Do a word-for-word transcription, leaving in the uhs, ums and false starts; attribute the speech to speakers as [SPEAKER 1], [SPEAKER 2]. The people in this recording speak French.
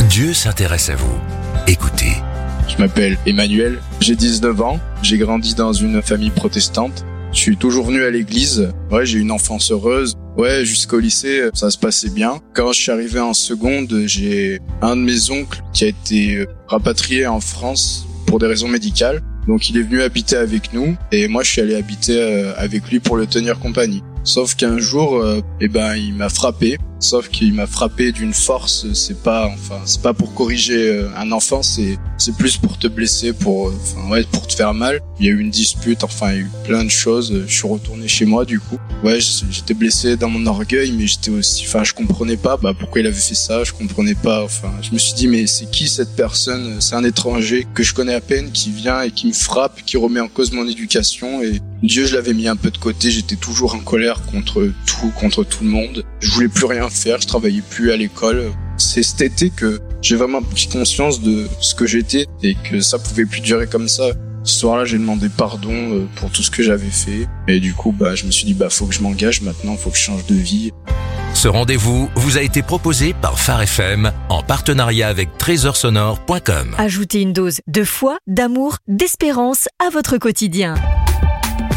[SPEAKER 1] Dieu s'intéresse à vous. Écoutez.
[SPEAKER 2] Je m'appelle Emmanuel, j'ai dix-neuf ans, j'ai grandi dans une famille protestante. Je suis toujours venu à l'église. Ouais, j'ai eu une enfance heureuse. Ouais, jusqu'au lycée, ça se passait bien. Quand je suis arrivé en seconde, j'ai un de mes oncles qui a été rapatrié en France pour des raisons médicales. Donc il est venu habiter avec nous et moi je suis allé habiter avec lui pour le tenir compagnie. Sauf qu'un jour, euh, eh ben, il m'a frappé. Sauf qu'il m'a frappé d'une force. C'est pas, enfin, c'est pas pour corriger euh, un enfant. C'est, c'est plus pour te blesser, pour, euh, enfin, ouais, pour te faire mal. Il y a eu une dispute. Enfin, il y a eu plein de choses. Je suis retourné chez moi, du coup. Ouais, j'étais blessé dans mon orgueil, mais j'étais aussi, enfin, je comprenais pas, bah, pourquoi il avait fait ça. Je comprenais pas. Enfin, je me suis dit, mais c'est qui cette personne? C'est un étranger que je connais à peine qui vient et qui me frappe, qui remet en cause mon éducation. Et Dieu, je l'avais mis un peu de côté. J'étais toujours en colère contre tout, contre tout le monde. Je voulais plus rien faire, je travaillais plus à l'école. C'est cet été que j'ai vraiment pris conscience de ce que j'étais et que ça pouvait plus durer comme ça. Ce soir-là, j'ai demandé pardon pour tout ce que j'avais fait. Et du coup, bah, je me suis dit, bah, faut que je m'engage maintenant, faut que je change de vie.
[SPEAKER 1] Ce rendez-vous vous a été proposé par Phare F M en partenariat avec trésor sonore point com.
[SPEAKER 3] Ajoutez une dose de foi, d'amour, d'espérance à votre quotidien.